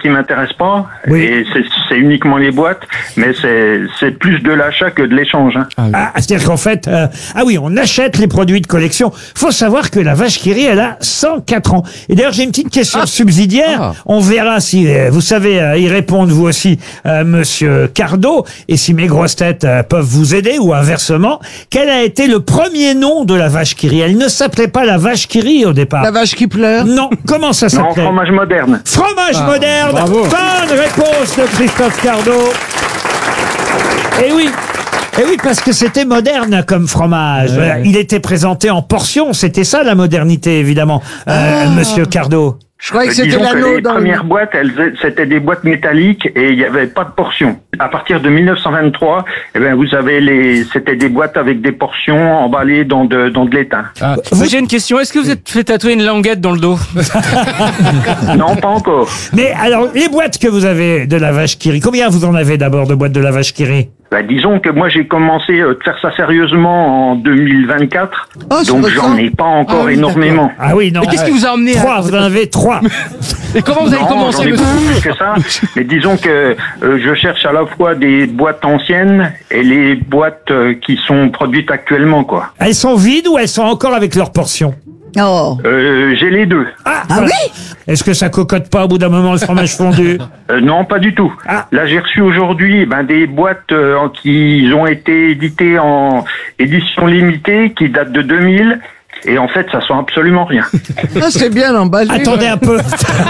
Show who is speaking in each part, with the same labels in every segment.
Speaker 1: qui m'intéresse pas.
Speaker 2: Oui.
Speaker 1: Et c'est uniquement les boîtes, mais c'est plus de l'achat que de l'échange. Hein.
Speaker 2: C'est-à-dire qu'en fait, oui, on achète les produits de collection. Faut savoir que la vache qui rit, elle a 104 ans. Et d'ailleurs, j'ai une petite question subsidiaire. On verra si vous savez y répondre vous aussi, Monsieur Cardo, et si mes grosses têtes peuvent vous aider ou inversement. Quel a été le premier nom de la vache qui rit? Elle ne s'appelait pas la vache qui rit au départ.
Speaker 3: La vache qui pleure?
Speaker 2: Non, comment ça
Speaker 1: Non,
Speaker 2: s'appelait?
Speaker 1: fromage moderne.
Speaker 2: Fromage moderne.
Speaker 4: bravo.
Speaker 2: Bonne réponse de Christophe Cardo. Et oui, parce que c'était moderne comme fromage. Il était présenté en portions. C'était ça la modernité, évidemment, Monsieur Cardo.
Speaker 3: Je croyais que c'était
Speaker 1: Disons que
Speaker 3: l'anneau
Speaker 1: les
Speaker 3: dans
Speaker 1: premières boîtes, c'était des boîtes métalliques et il n'y avait pas de portions. À partir de 1923, vous avez c'était des boîtes avec des portions emballées dans de l'étain.
Speaker 4: J'ai une question. Est-ce que vous êtes fait tatouer une languette dans le dos?
Speaker 1: Non, pas encore.
Speaker 2: Mais alors, les boîtes que vous avez de la vache qui rit, combien vous en avez d'abord de boîtes de la vache qui rit?
Speaker 1: Disons que moi j'ai commencé à faire ça sérieusement en 2024, donc j'en ai pas encore énormément.
Speaker 2: Ah oui, non.
Speaker 4: Et qu'est-ce qui vous a emmené
Speaker 2: Trois, vous en avez 3.
Speaker 4: Et comment vous avez
Speaker 1: Non,
Speaker 4: commencé,
Speaker 1: j'en ai
Speaker 4: monsieur?
Speaker 1: beaucoup plus que ça. Mais disons que je cherche à la fois des boîtes anciennes et les boîtes qui sont produites actuellement, quoi.
Speaker 2: Elles sont vides ou elles sont encore avec leurs portions?
Speaker 3: Oh.
Speaker 1: J'ai les deux.
Speaker 3: Ah oui?
Speaker 2: Est-ce que ça cocotte pas au bout d'un moment le fromage fondu?
Speaker 1: Non, pas du tout.
Speaker 2: Ah.
Speaker 1: Là, j'ai reçu aujourd'hui des boîtes qui ont été éditées en édition limitée, qui datent de 2000. Et en fait, ça sent absolument rien.
Speaker 3: Ah, c'est bien emballé.
Speaker 2: Attendez un peu.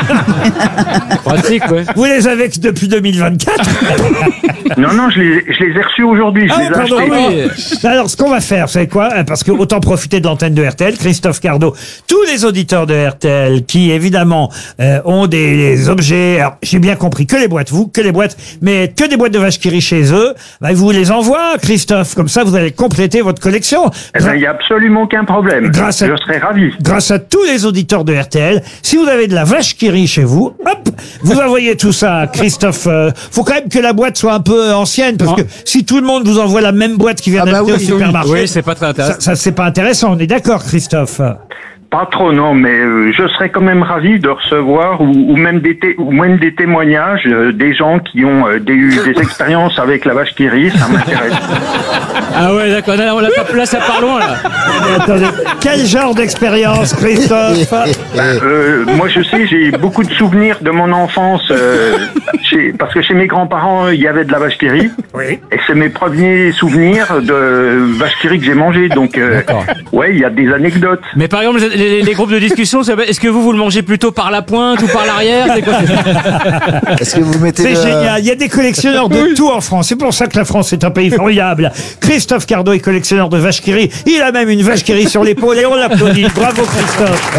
Speaker 4: Pratique, ouais.
Speaker 2: Vous les avez que depuis 2024?
Speaker 1: Non, je les ai reçus aujourd'hui. Je les ai
Speaker 2: pardon.
Speaker 1: achetés.
Speaker 2: Alors, ce qu'on va faire, c'est quoi? Parce que autant profiter de l'antenne de RTL, Christophe Cardo, tous les auditeurs de RTL qui, évidemment, ont des objets, alors, j'ai bien compris, que les boîtes, mais que des boîtes de vache qui rit chez eux, ils vous les envoient, Christophe. Comme ça, vous allez compléter votre collection.
Speaker 1: Il n'y a absolument aucun problème. Je serais ravi.
Speaker 2: Grâce à tous les auditeurs de RTL, si vous avez de la vache qui rit chez vous, hop, vous envoyez tout ça à Christophe. Faut quand même que la boîte soit un peu ancienne, parce que si tout le monde vous envoie la même boîte qui vient d'acheter au supermarché,
Speaker 4: oui, c'est pas très intéressant.
Speaker 2: ça c'est pas intéressant. On est d'accord, Christophe?
Speaker 1: Pas trop, non, mais je serais quand même ravi de recevoir ou même des témoignages des gens qui ont eu des expériences avec la vache qui rit, ça m'intéresse.
Speaker 4: Ah ouais, d'accord. Là, ça part loin, là.
Speaker 2: Attendez, quel genre d'expérience, Christophe?
Speaker 1: Moi, je sais, j'ai beaucoup de souvenirs de mon enfance, parce que chez mes grands-parents, il y avait de la vache qui rit.
Speaker 2: Oui.
Speaker 1: Et c'est mes premiers souvenirs de vache qui rit que j'ai mangé, donc ouais, il y a des anecdotes.
Speaker 4: Mais par exemple, les groupes de discussion, est-ce que vous le mangez plutôt par la pointe ou par l'arrière? C'est quoi?
Speaker 5: Est-ce que vous mettez
Speaker 2: C'est génial. Il y a des collectionneurs de tout en France. C'est pour ça que la France est un pays formidable. Christophe Cardo est collectionneur de vaches qui rit. Il a même une vache qui rit sur l'épaule et on l'applaudit. Bravo, Christophe.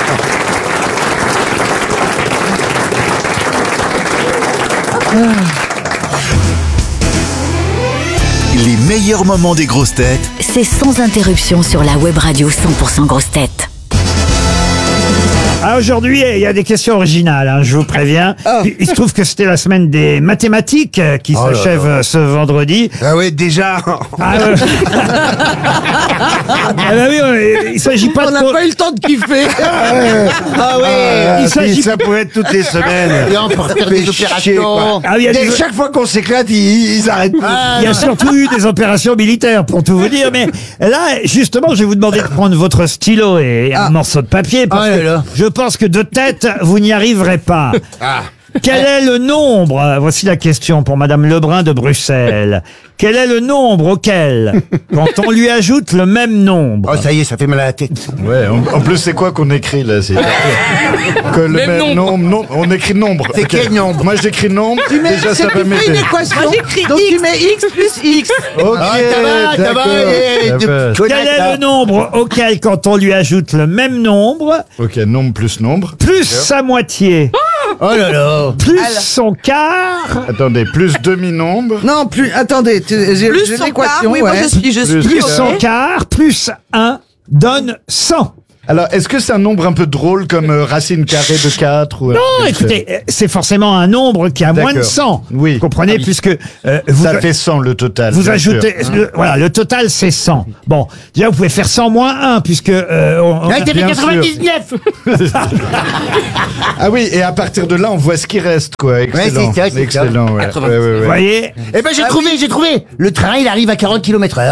Speaker 6: Les meilleurs moments des grosses têtes.
Speaker 7: C'est sans interruption sur la web radio 100% grosses têtes.
Speaker 2: Ah, aujourd'hui, il y a des questions originales, je vous préviens. Il se trouve que c'était la semaine des mathématiques qui s'achève ce vendredi.
Speaker 5: Ah oui, déjà.
Speaker 2: Il s'agit pas
Speaker 3: On n'a pas eu le temps de kiffer.
Speaker 5: Ah oui.
Speaker 2: Il s'agit-
Speaker 5: Ça pourrait être toutes les semaines.
Speaker 3: Et on peut faire des opérations.
Speaker 2: Ah, il y a des-
Speaker 5: Chaque fois qu'on s'éclate, ils arrêtent plus.
Speaker 2: Il y a surtout eu des opérations militaires, pour tout vous dire. Mais là, justement, je vais vous demander de prendre votre stylo et un morceau de papier. Parce que je pense que de tête, vous n'y arriverez pas. Quel est le nombre? Voici la question pour Madame Lebrun de Bruxelles. Quel est le nombre auquel, quand on lui ajoute le même nombre...
Speaker 5: Oh, ça y est, ça fait mal à la tête.
Speaker 8: Ouais, en plus, c'est quoi qu'on écrit là? C'est que le même nombre. On écrit nombre.
Speaker 5: C'est quel nombre?
Speaker 8: Moi, j'écris nombre. Déjà, ça va
Speaker 3: Tu fais une
Speaker 8: m'aider.
Speaker 3: équation. Donc tu mets x plus x.
Speaker 8: Ok,
Speaker 5: ça va.
Speaker 2: Quel est le nombre auquel, quand on lui ajoute le même nombre,
Speaker 8: Ok, nombre plus nombre.
Speaker 2: plus sa moitié,
Speaker 5: Oh là là.
Speaker 2: plus son quart,
Speaker 8: Attendez, plus demi-nombre.
Speaker 3: Non, plus. Attendez, j'ai
Speaker 9: Plus son quart,
Speaker 3: l'équation.
Speaker 9: oui, moi je suis.
Speaker 2: plus son quart, plus 1, donne 100.
Speaker 8: Alors, est-ce que c'est un nombre un peu drôle comme racine carrée de 4 ou...
Speaker 2: Non, écoutez, c'est forcément un nombre qui a moins de
Speaker 8: D'accord.
Speaker 2: 100.
Speaker 8: Oui.
Speaker 2: Vous comprenez, puisque vous,
Speaker 8: Ça fait 100 le total.
Speaker 2: vous
Speaker 8: bien
Speaker 2: ajoutez...
Speaker 8: sûr.
Speaker 2: voilà, le total, c'est 100. Bon, déjà, vous pouvez faire 100 moins 1, puisque... on-
Speaker 5: Ah, t'as fait
Speaker 8: Bien sûr.
Speaker 5: 99.
Speaker 8: Ah oui, et à partir de là, on voit ce qui reste, quoi. Excellent.
Speaker 5: c'est ça, c'est ça.
Speaker 8: Excellent, ouais.
Speaker 4: 90.
Speaker 8: Ouais, ouais, ouais.
Speaker 2: vous voyez
Speaker 5: Eh ben, j'ai trouvé. Le train, il arrive à 40 km/h.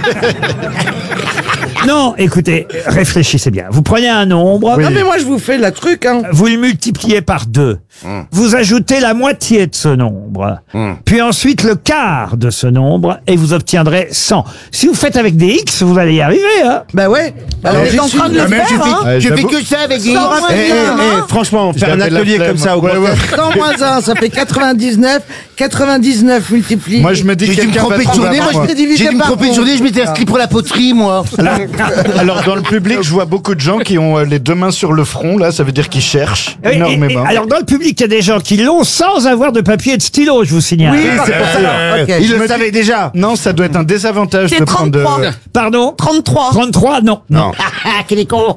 Speaker 2: Non, écoutez, réfléchissez bien. Vous prenez un nombre,
Speaker 8: Oui.
Speaker 3: Non, mais moi, je vous fais la truc, hein.
Speaker 2: vous le multipliez par 2. Vous ajoutez la moitié de ce nombre. Puis ensuite le quart de ce nombre et vous obtiendrez 100. Si vous faites avec des X, vous allez y arriver. Hein.
Speaker 3: Bah ouais. Alors,
Speaker 5: j'y
Speaker 3: j'étais en
Speaker 5: suis.
Speaker 3: train de le
Speaker 5: Ah, mais
Speaker 3: faire, hein.
Speaker 8: Ouais,
Speaker 5: Je fais
Speaker 8: j'avoue.
Speaker 5: que ça avec des...
Speaker 3: Sans moins un,
Speaker 5: franchement, faire un
Speaker 8: J'avais la
Speaker 5: atelier
Speaker 8: flemme.
Speaker 5: comme ça au
Speaker 8: Ouais, ouais.
Speaker 3: 100 moins 1, ça fait 99. 99 multiplié.
Speaker 8: Moi, je me dis que
Speaker 5: J'ai dû me
Speaker 8: quelqu'un va
Speaker 5: tromper de
Speaker 8: trouver
Speaker 5: journée,
Speaker 8: avant
Speaker 5: moi,
Speaker 8: moi.
Speaker 3: divisé
Speaker 5: j'ai dû me
Speaker 3: par
Speaker 5: tromper de
Speaker 3: 11.
Speaker 5: journée, je m'étais inscrit pour la poterie, moi.
Speaker 8: Alors, dans le public, je vois beaucoup de gens qui ont les deux mains sur le front, là, ça veut dire qu'ils cherchent
Speaker 2: Et-
Speaker 8: énormément.
Speaker 2: alors dans le public, il y a des gens qui l'ont sans avoir de papier et de stylo, je vous signale.
Speaker 3: Oui, c'est pour ça. Ok.
Speaker 5: Il
Speaker 8: Je
Speaker 5: le
Speaker 8: me
Speaker 5: savait
Speaker 8: dis-
Speaker 5: déjà.
Speaker 8: Non, ça doit être un désavantage
Speaker 9: C'est
Speaker 8: de prendre...
Speaker 9: 33.
Speaker 2: Pardon
Speaker 3: 33.
Speaker 2: 33, non.
Speaker 5: Ah, quel est con.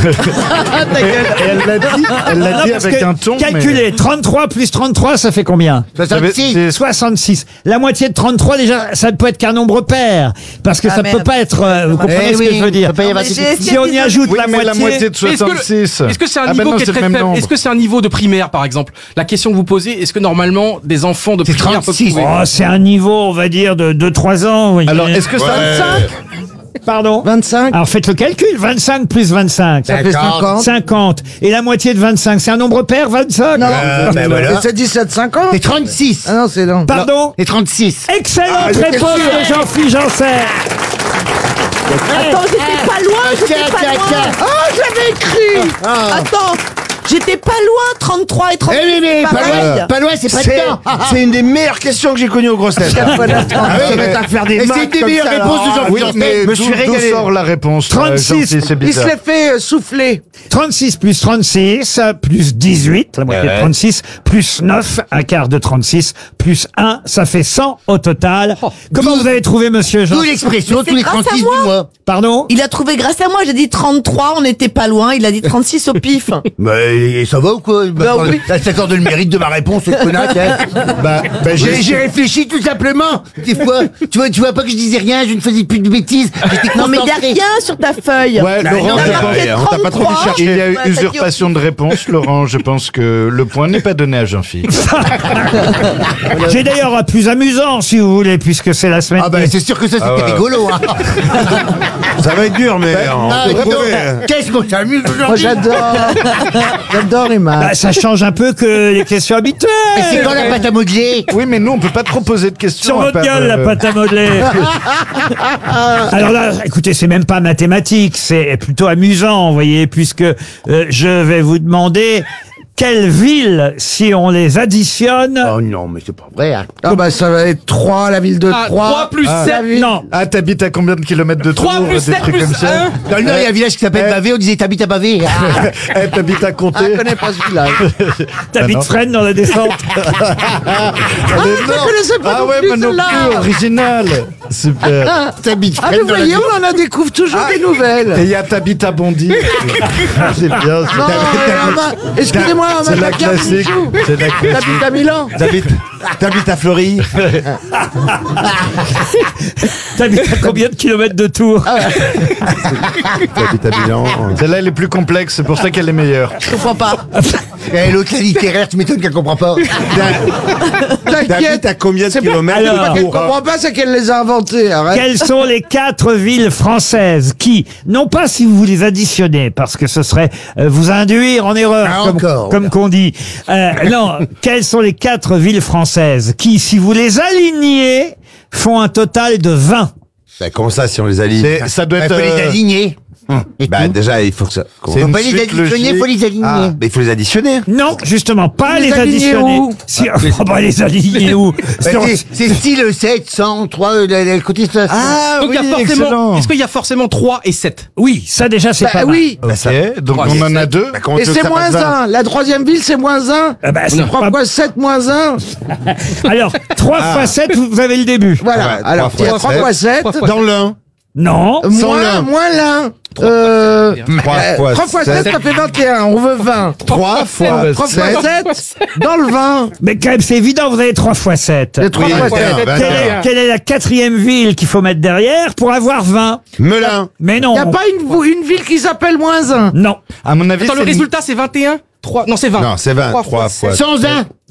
Speaker 8: Et elle l'a dit,
Speaker 2: Non, parce
Speaker 8: avec
Speaker 2: que,
Speaker 8: un ton...
Speaker 2: calculez, 33 plus 33, ça fait combien
Speaker 5: 66.
Speaker 2: 66. La moitié de 33, déjà, ça ne peut être qu'un nombre pair. Parce que ça ne peut
Speaker 9: merde.
Speaker 2: pas être... vous comprenez
Speaker 5: Eh
Speaker 2: ce que
Speaker 5: oui,
Speaker 2: je veux dire
Speaker 5: peut pas y avoir
Speaker 9: Mais
Speaker 5: ces-
Speaker 9: j'ai-
Speaker 2: Si on y ajoute
Speaker 8: Oui,
Speaker 2: la
Speaker 8: mais la moitié de
Speaker 4: Est-ce que
Speaker 8: 66...
Speaker 4: Est-ce que c'est un
Speaker 8: Ah ben
Speaker 4: niveau
Speaker 8: non,
Speaker 4: qui est
Speaker 8: c'est le
Speaker 4: très
Speaker 8: même
Speaker 4: faible
Speaker 8: nombre.
Speaker 4: Est-ce que c'est un niveau de primaire, par exemple? La question que vous posez, est-ce que normalement des enfants de
Speaker 5: C'est
Speaker 4: primaire peuvent
Speaker 5: 36.
Speaker 4: trouver
Speaker 2: Oh, c'est un niveau, on va dire, de 2-3 ans. vous voyez.
Speaker 8: Alors, est-ce que ça...
Speaker 3: 25.
Speaker 2: Pardon
Speaker 3: 25.
Speaker 2: Alors faites le calcul, 25 plus 25.
Speaker 3: Ça fait 50.
Speaker 2: 50. Et la moitié de 25, c'est un nombre pair, 25
Speaker 3: Non.
Speaker 5: ben voilà.
Speaker 3: C'est 17,50.
Speaker 5: C'est 36.
Speaker 3: Ah non, c'est long.
Speaker 2: Pardon
Speaker 5: C'est 36.
Speaker 2: Excellente réponse de Jean-Philippe Janssen.
Speaker 9: Attends, j'étais pas loin, j'étais pas loin.
Speaker 3: Oh, j'avais écrit.
Speaker 9: Attends, j'étais pas loin, 33 et 38.
Speaker 5: Eh oui, mais pas loin, c'est pas dedans.
Speaker 10: C'est une des meilleures questions que j'ai connues aux grosses têtes.
Speaker 3: Quatre fois la trente.
Speaker 10: Se mettre à faire des
Speaker 5: Et c'est
Speaker 10: maths
Speaker 5: une des
Speaker 10: comme
Speaker 5: meilleures
Speaker 10: ça, là.
Speaker 5: réponses de Jean-Philippe
Speaker 8: Oui,
Speaker 5: Janssen.
Speaker 8: mais
Speaker 10: me suis
Speaker 8: d'où
Speaker 10: régalé.
Speaker 8: sort la réponse
Speaker 2: 36.
Speaker 8: Jean-Philippe, c'est
Speaker 3: Il se
Speaker 8: bizarre.
Speaker 3: l'est fait souffler.
Speaker 2: 36 plus 36, plus 18, la moitié de 36, plus 9, un quart de 36, plus 1, ça fait 100 au total. Comment vous avez trouvé, monsieur Jean
Speaker 5: D'où l'expression,
Speaker 9: Mais c'est
Speaker 5: tous les
Speaker 9: grâce à
Speaker 5: 36
Speaker 9: moi.
Speaker 5: du mois.
Speaker 2: Pardon
Speaker 9: Il a trouvé grâce à moi, j'ai dit 33, on n'était pas loin, il a dit 36 au pif.
Speaker 5: Mais ça va ou quoi?
Speaker 9: oui.
Speaker 5: Ça s'accorde le mérite de ma réponse, cette connasse, hein.
Speaker 8: Bah,
Speaker 5: J'ai réfléchi tout simplement. Des fois, tu vois pas que je disais rien, je ne faisais plus de bêtises. J'étais
Speaker 9: Non mais il y a
Speaker 5: concentré.
Speaker 9: rien sur ta feuille.
Speaker 8: Ouais, Laurent,
Speaker 9: Il y a
Speaker 8: je
Speaker 9: marqué
Speaker 8: pense-
Speaker 10: on t'a pas trop fait
Speaker 9: 33.
Speaker 8: il y a eu
Speaker 9: Ouais, t'as dit
Speaker 8: usurpation de réponse, Laurent. Je pense que le point n'est pas donné à Jean-Philippe.
Speaker 2: J'ai d'ailleurs un plus amusant, si vous voulez, puisque c'est la semaine.
Speaker 5: Ah ben c'est sûr que ça c'était rigolo, hein.
Speaker 10: Ça va être dur, mais on
Speaker 5: Ah,
Speaker 10: peut
Speaker 5: dis donc,
Speaker 10: trouver.
Speaker 5: qu'est-ce qu'on s'amuse
Speaker 3: Moi,
Speaker 5: aujourd'hui?
Speaker 3: j'adore. J'adore Emma.
Speaker 2: Bah, ça change un peu que les questions habituelles.
Speaker 5: Mais c'est quand la pâte à modeler?
Speaker 8: Oui, mais nous, on peut pas trop poser de questions.
Speaker 2: Sur
Speaker 8: à
Speaker 2: votre
Speaker 8: part,
Speaker 2: gueule, la pâte à modeler. Alors là, écoutez, c'est même pas mathématique, c'est plutôt amusant, vous voyez, puisque je vais vous demander quelles villes, si on les additionne...
Speaker 5: Oh non, mais c'est pas vrai, hein.
Speaker 3: Ah bah ça va être 3, la ville de 3.
Speaker 4: 3 plus 7.
Speaker 2: Non,
Speaker 8: Ah, t'habites à combien de kilomètres de
Speaker 4: 3
Speaker 8: Tours,
Speaker 4: plus
Speaker 8: des
Speaker 4: 7
Speaker 8: trucs
Speaker 4: plus
Speaker 8: comme ça
Speaker 4: 1.
Speaker 5: Dans le Nord, il y a un village qui s'appelle Bavé, on disait t'habites à Bavé. Ah.
Speaker 8: Eh, t'habites à
Speaker 3: Ah,
Speaker 8: Comté
Speaker 3: je connais pas ce village.
Speaker 2: t'habites
Speaker 8: non.
Speaker 2: Fresnes dans la descente.
Speaker 3: Je connaissais pas
Speaker 8: Ah
Speaker 3: non
Speaker 8: ouais,
Speaker 3: plus
Speaker 8: moi non
Speaker 3: celle-là.
Speaker 8: plus, original. Super.
Speaker 5: T'habites
Speaker 3: Ah, vous voyez, on en découvre toujours des nouvelles.
Speaker 8: Et il y a t'habites à Bondy. C'est bien.
Speaker 3: Non, excusez-moi, on
Speaker 8: C'est
Speaker 3: m'a
Speaker 8: la
Speaker 3: pas bien
Speaker 8: classique.
Speaker 3: Michou.
Speaker 8: C'est la classique.
Speaker 3: T'habites à Milan.
Speaker 10: T'habites à Fleury.
Speaker 2: T'habites à combien de kilomètres de Tours?
Speaker 10: T'habites à Milan.
Speaker 8: Celle-là, elle est plus complexe, c'est pour ça qu'elle est meilleure.
Speaker 9: Je comprends pas.
Speaker 5: Et l'autre, la littéraire, tu m'étonnes qu'elle comprend pas.
Speaker 3: T'inquiète.
Speaker 10: T'habites à combien de
Speaker 3: C'est pas
Speaker 10: kilomètres
Speaker 2: Alors,
Speaker 3: pas
Speaker 10: de
Speaker 3: qu'elle
Speaker 10: Tours
Speaker 3: comprend pas, c'est qu'elle les a inventés. Arrête.
Speaker 2: Quelles sont les 4 villes françaises qui, non pas si vous les additionnez, parce que ce serait vous induire en erreur,
Speaker 5: Ah,
Speaker 2: comme,
Speaker 5: encore,
Speaker 2: comme
Speaker 5: là.
Speaker 2: qu'on dit. Non, quelles sont les 4 villes françaises qui, si vous les alignez, font un total de 20?
Speaker 10: Bah, comment ça, si on les aligne
Speaker 8: Ça doit
Speaker 5: Il
Speaker 8: être.
Speaker 5: faut les aligner. Et
Speaker 10: Bah,
Speaker 5: tout.
Speaker 10: déjà, il faut que ça.
Speaker 5: Faut
Speaker 8: une
Speaker 5: pas les
Speaker 8: suite
Speaker 5: additionner,
Speaker 8: logique.
Speaker 5: faut les aligner.
Speaker 10: Ah, mais il faut les additionner.
Speaker 2: Non, justement, pas
Speaker 3: Les
Speaker 2: les
Speaker 3: aligner
Speaker 2: additionner.
Speaker 3: où
Speaker 2: Si, oh, bah, les aligner où?
Speaker 5: Bah,
Speaker 2: Sur-
Speaker 5: c'est style 7, 100, 3, le côté ça.
Speaker 8: Ah
Speaker 4: Donc
Speaker 8: oui,
Speaker 4: il y a
Speaker 8: excellent.
Speaker 4: forcément. Est-ce qu'il y a forcément 3 et 7?
Speaker 2: Oui, ça déjà, c'est
Speaker 3: Bah
Speaker 2: pas mal.
Speaker 3: oui.
Speaker 8: Ok, donc
Speaker 4: Trois,
Speaker 8: on en a
Speaker 4: sept.
Speaker 8: 2.
Speaker 10: Bah, comment
Speaker 3: Et
Speaker 10: tu veux
Speaker 3: c'est
Speaker 10: que ça
Speaker 3: moins
Speaker 10: fasse
Speaker 3: 1. La troisième ville, c'est moins 1.
Speaker 2: Ah bah, c'est
Speaker 3: 3
Speaker 2: pas-
Speaker 3: fois 7 moins 1.
Speaker 2: Alors, 3 fois 7, vous avez le début.
Speaker 3: Voilà.
Speaker 10: Ouais,
Speaker 3: Alors, il y a 3 fois 7.
Speaker 10: Dans l'un.
Speaker 2: Non.
Speaker 3: Moins l'un.
Speaker 10: 3
Speaker 3: fois 7, ça fait 21. On veut 20.
Speaker 10: 3 fois
Speaker 3: 3 fois 7, dans le 20.
Speaker 2: Mais quand même, c'est évident, vous avez 3 fois 7.
Speaker 3: Les 3 fois 7.
Speaker 2: Quelle est la 4e ville qu'il faut mettre derrière pour avoir 20?
Speaker 10: Melun.
Speaker 2: Mais non.
Speaker 3: Il n'y a pas une ville qui s'appelle -1.
Speaker 2: Non.
Speaker 8: À mon avis,
Speaker 4: Attends, le résultat c'est 21 3... Non, c'est 20.
Speaker 10: Non, c'est 20. 3 fois.
Speaker 5: 101.